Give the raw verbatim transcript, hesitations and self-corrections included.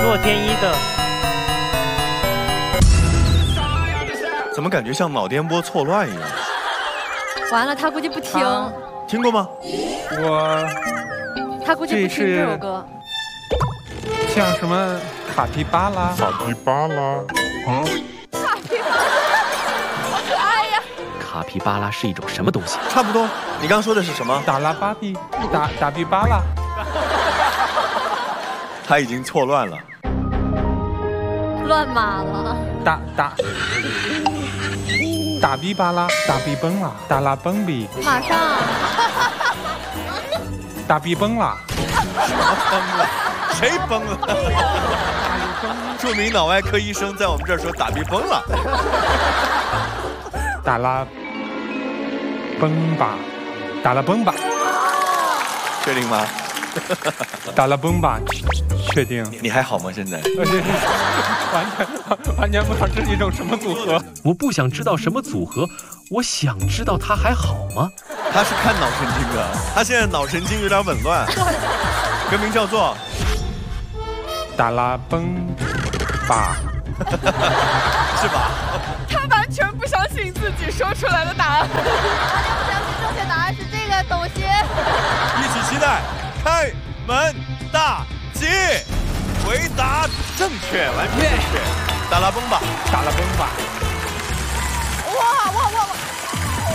洛天依的。 怎么感觉像脑电波错乱一样？ 完了，他估计不听。 啊、 听过吗？ 我。 他估计不听这首歌。 像什么卡皮巴拉？ 卡皮巴拉？啊？ 卡皮巴拉，好可爱呀！ 卡皮巴拉是一种什么东西？ 差不多。你刚说的是什么？ 达拉巴比，达达比巴拉。 他已经错乱了。 乱码了。 打打打比巴拉，打比崩啦，达拉崩比。 马上。 打比崩啦。 什么崩了？谁崩了？著名脑外科医生在我们这儿说打比崩了。 打拉崩吧，打拉崩吧。 确定吗？ 打拉崩吧，确定。 你还好吗？现在？ 完全完全不知道这是一种什么组合。 我不想知道什么组合，我想知道他还好吗？ 他是看脑神经的，他现在脑神经有点紊乱。歌名叫做达拉崩吧， 是吧？ 他完全不相信自己说出来的答案， 完全不相信正确答案是这个东西。 一起期待开门大吉，回答正确，完全正确。达拉崩吧， 达拉崩吧。 哇哇哇哇！